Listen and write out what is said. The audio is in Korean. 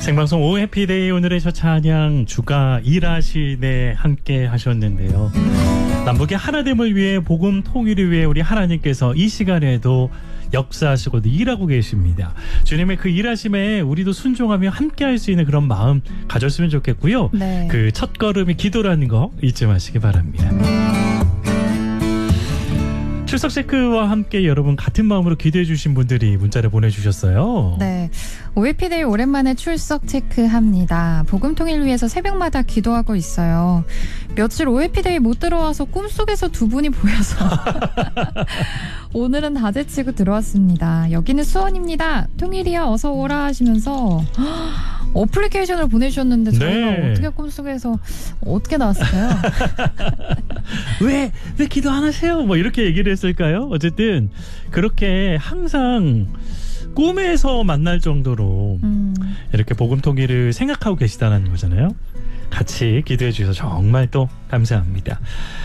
생방송 오 해피데이 오늘의 첫 찬양 주가 일하시네 함께 하셨는데요. 남북의 하나됨을 위해 복음 통일을 위해 우리 하나님께서 이 시간에도 역사하시고 일하고 계십니다. 주님의 그 일하심에 우리도 순종하며 함께 할 수 있는 그런 마음 가졌으면 좋겠고요. 네. 그 첫걸음이 기도라는 거 잊지 마시기 바랍니다. 출석 체크와 함께 여러분 같은 마음으로 기도해 주신 분들이 문자를 보내주셨어요. 네, OFP데이 오랜만에 출석 체크합니다. 복음통일 위해서 새벽마다 기도하고 있어요. 며칠 OFP데이 못 들어와서 꿈속에서 두 분이 보여서 오늘은 다제치고 들어왔습니다. 여기는 수원입니다. 통일이야 어서 오라 하시면서 어플리케이션을 보내주셨는데 저희가 네. 어떻게 꿈속에서 어떻게 나왔을까요? 왜 기도 안 하세요? 뭐 이렇게 얘기를 했을까요? 어쨌든 그렇게 항상 꿈에서 만날 정도로 이렇게 복음 통일을 생각하고 계시다는 거잖아요. 같이 기도해 주셔서 정말 또 감사합니다.